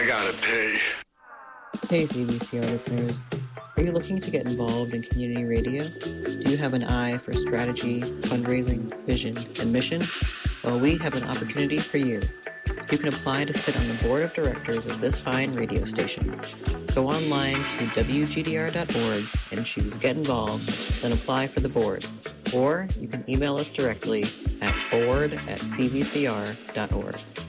I gotta pay. Hey CBCR listeners, are you looking to get involved in community radio? Do you have an eye for strategy, fundraising, vision, and mission? Well, we have an opportunity for you. You can apply to sit on the board of directors of this fine radio station. Go online to wgdr.org and choose Get Involved, then apply for the board. Or you can email us directly at board@cbcr.org.